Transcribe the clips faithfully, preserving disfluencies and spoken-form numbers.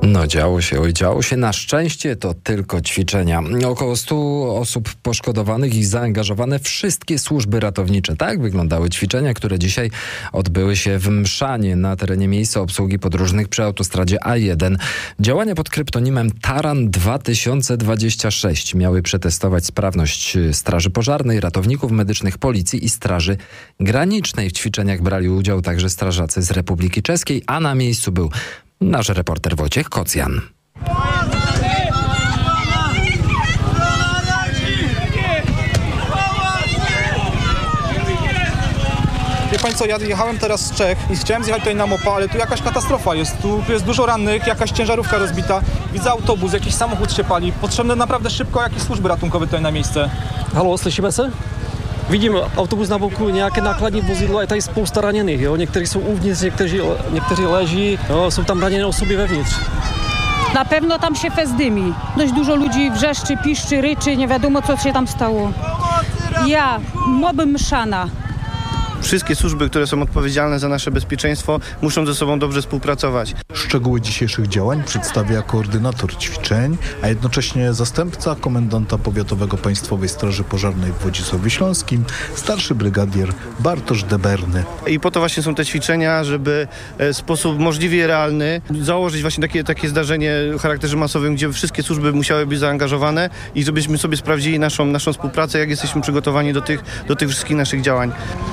No działo się, oj działo się. Na szczęście to tylko ćwiczenia. Około stu osób poszkodowanych i zaangażowane wszystkie służby ratownicze. Tak wyglądały ćwiczenia, które dzisiaj odbyły się w Mszanie na terenie miejsca obsługi podróżnych przy autostradzie A jeden. Działania pod kryptonimem Taran dwa tysiące dwadzieścia sześć miały przetestować sprawność Straży Pożarnej, ratowników medycznych, policji i Straży Granicznej. W ćwiczeniach brali udział także strażacy z Republiki Czeskiej, a na miejscu był nasz reporter Wojciech Kocjan. Wie pani co, ja jechałem teraz z Czech i chciałem zjechać tutaj na Mopa, ale tu jakaś katastrofa jest. Tu jest dużo rannych, jakaś ciężarówka rozbita. Widzę autobus, jakiś samochód się pali. Potrzebne naprawdę szybko jakieś służby ratunkowe tutaj na miejsce. Halo, słyszymy się? Vidím autobus na boku, nějaké nákladní vozidlo, je tady spousta raněných, jo? Někteří jsou uvnitř, někteří, někteří leží, jo? Jsou tam raněné osoby wewnitrz. Na pewno tam się fest dymi. Dość dużo ludzi wrzeszczy, piszczy, ryczy, nie wiadomo co się tam stało. Ja, moby Mszana. Wszystkie służby, które są odpowiedzialne za nasze bezpieczeństwo, muszą ze sobą dobrze współpracować. Szczegóły dzisiejszych działań przedstawia koordynator ćwiczeń, a jednocześnie zastępca komendanta powiatowego Państwowej Straży Pożarnej w Wodzisławiu Śląskim, starszy brygadier Bartosz Deberny. I po to właśnie są te ćwiczenia, żeby w sposób możliwie realny założyć właśnie takie, takie zdarzenie o charakterze masowym, gdzie wszystkie służby musiały być zaangażowane i żebyśmy sobie sprawdzili naszą, naszą współpracę, jak jesteśmy przygotowani do tych, do tych wszystkich naszych działań.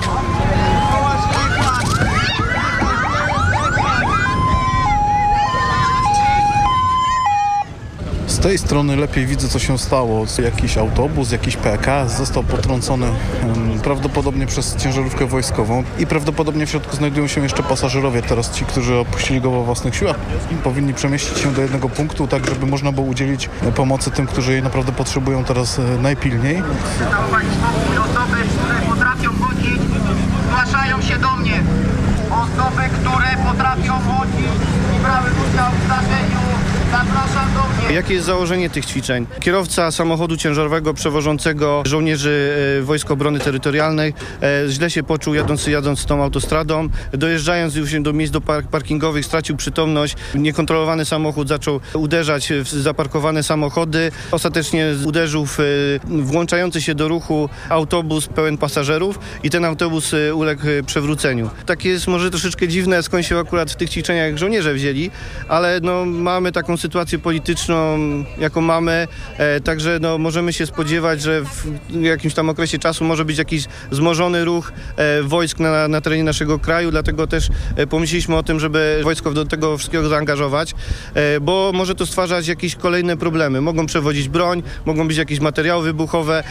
Z tej strony lepiej widzę, co się stało. Jakiś autobus, jakiś P K został potrącony um, prawdopodobnie przez ciężarówkę wojskową i prawdopodobnie w środku znajdują się jeszcze pasażerowie. Teraz ci, którzy opuścili go we własnych siłach, powinni przemieścić się do jednego punktu, tak żeby można było udzielić pomocy tym, którzy jej naprawdę potrzebują teraz najpilniej. Osoby, które potrafią chodzić, zgłaszają się do mnie. Osoby, które potrafią chodzić i brały udział w zdarzeniu, zapraszam do mnie. Jakie jest założenie tych ćwiczeń? Kierowca samochodu ciężarowego przewożącego żołnierzy e, Wojsk Obrony Terytorialnej e, źle się poczuł jadąc, jadąc tą autostradą. Dojeżdżając już do miejsc do park parkingowych stracił przytomność. Niekontrolowany samochód zaczął uderzać w zaparkowane samochody. Ostatecznie uderzył w e, włączający się do ruchu autobus pełen pasażerów i ten autobus e, uległ przewróceniu. Tak jest może troszeczkę dziwne, skąd się akurat w tych ćwiczeniach żołnierze wzięli, ale no, mamy taką sytuację polityczną, jaką mamy, e, także no, możemy się spodziewać, że w jakimś tam okresie czasu może być jakiś wzmożony ruch e, wojsk na, na terenie naszego kraju, dlatego też e, pomyśleliśmy o tym, żeby wojsko do tego wszystkiego zaangażować, e, bo może to stwarzać jakieś kolejne problemy. Mogą przewozić broń, mogą być jakieś materiały wybuchowe.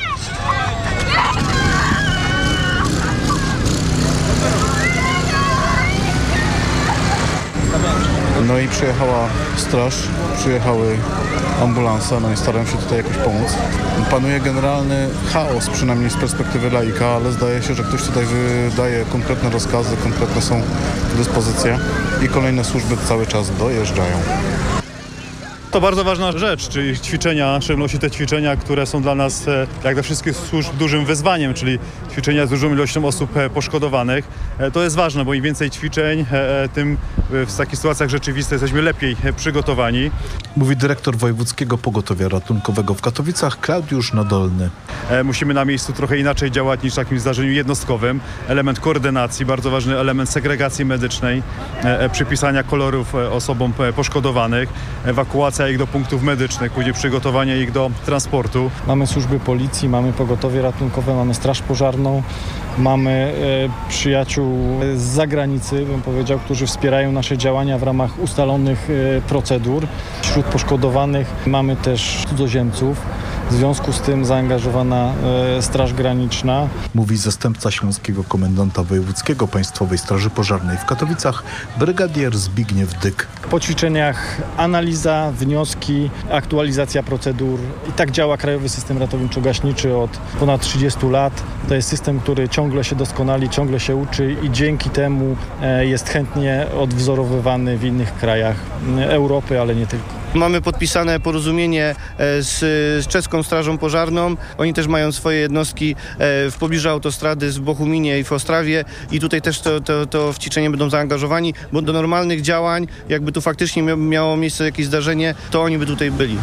No i przyjechała straż, przyjechały ambulanse, no i starają się tutaj jakoś pomóc. Panuje generalny chaos, przynajmniej z perspektywy laika, ale zdaje się, że ktoś tutaj wydaje konkretne rozkazy, konkretne są dyspozycje i kolejne służby cały czas dojeżdżają. To bardzo ważna rzecz, czyli ćwiczenia, w szczególności te ćwiczenia, które są dla nas, jak dla wszystkich służb, dużym wyzwaniem, czyli ćwiczenia z dużą ilością osób poszkodowanych. To jest ważne, bo im więcej ćwiczeń, tym w takich sytuacjach rzeczywistych jesteśmy lepiej przygotowani. Mówi dyrektor Wojewódzkiego Pogotowia Ratunkowego w Katowicach Klaudiusz Nadolny. Musimy na miejscu trochę inaczej działać niż w takim zdarzeniu jednostkowym. Element koordynacji, bardzo ważny element segregacji medycznej, przypisania kolorów osobom poszkodowanych, ewakuacja ich do punktów medycznych, później przygotowanie ich do transportu. Mamy służby policji, mamy pogotowie ratunkowe, mamy straż pożarną, mamy e, przyjaciół z zagranicy, bym powiedział, którzy wspierają nasze działania w ramach ustalonych e, procedur. Wśród poszkodowanych mamy też cudzoziemców. W związku z tym zaangażowana e, Straż Graniczna. Mówi zastępca śląskiego komendanta wojewódzkiego Państwowej Straży Pożarnej w Katowicach, brygadier Zbigniew Dyk. Po ćwiczeniach analiza, wnioski, aktualizacja procedur. I tak działa Krajowy System Ratowniczo-Gaśniczy od ponad trzydziestu lat. To jest system, który ciągle się doskonali, ciągle się uczy i dzięki temu e, jest chętnie odwzorowywany w innych krajach Europy, ale nie tylko. Mamy podpisane porozumienie z, z czeską Strażą Pożarną. Oni też mają swoje jednostki w pobliżu autostrady w Bochuminie i w Ostrawie i tutaj też to, to, to w ćwiczenie będą zaangażowani, bo do normalnych działań, jakby tu faktycznie miało miejsce jakieś zdarzenie, to oni by tutaj byli.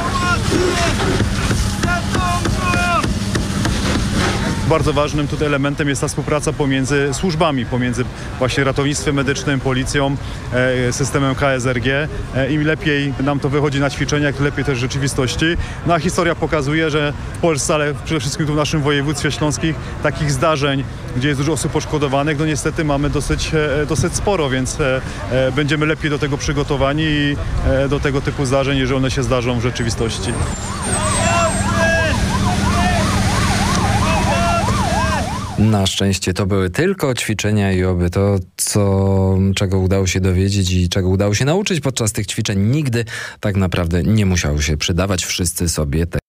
Bardzo ważnym tutaj elementem jest ta współpraca pomiędzy służbami, pomiędzy właśnie ratownictwem medycznym, policją, e, systemem K S R G. E, Im lepiej nam to wychodzi na ćwiczeniach, tym lepiej też w rzeczywistości. No a historia pokazuje, że w Polsce, ale przede wszystkim tu w naszym województwie śląskich, takich zdarzeń, gdzie jest dużo osób poszkodowanych, no niestety mamy dosyć, e, dosyć sporo, więc e, e, będziemy lepiej do tego przygotowani i e, do tego typu zdarzeń, jeżeli one się zdarzą w rzeczywistości. Na szczęście to były tylko ćwiczenia i oby to, co, czego udało się dowiedzieć i czego udało się nauczyć podczas tych ćwiczeń, nigdy tak naprawdę nie musiało się przydawać. Wszyscy sobie te